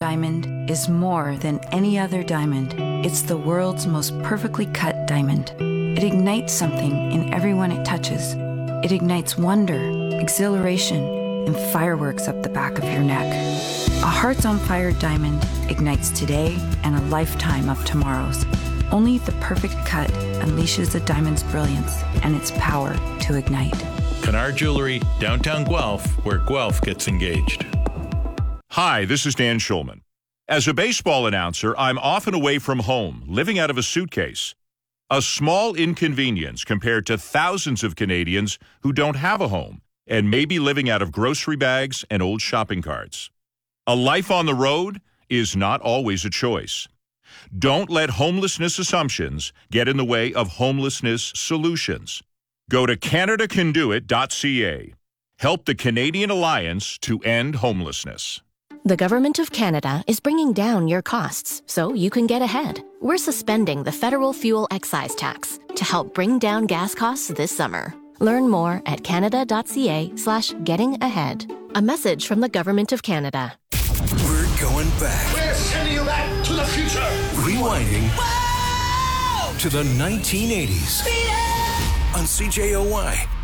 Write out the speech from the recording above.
diamond is more than any other diamond. It's the world's most perfectly cut diamond. It ignites something in everyone it touches. It ignites wonder, exhilaration, and fireworks up the back of your neck. A Hearts on Fire diamond ignites today and a lifetime of tomorrows. Only the perfect cut unleashes a diamond's brilliance and its power to ignite. Kennard Jewelry, downtown Guelph, where Guelph gets engaged. Hi, this is Dan Schulman. As a baseball announcer, I'm often away from home, living out of a suitcase. A small inconvenience compared to thousands of Canadians who don't have a home and may be living out of grocery bags and old shopping carts. A life on the road is not always a choice. Don't let homelessness assumptions get in the way of homelessness solutions. Go to CanadaCanDoIt.ca. Help the Canadian Alliance to End Homelessness. The Government of Canada is bringing down your costs so you can get ahead. We're suspending the federal fuel excise tax to help bring down gas costs this summer. Learn more at canada.ca/gettingahead. A message from the Government of Canada. We're going back. We're sending you back to the future. Rewinding to the 1980s on CJOY.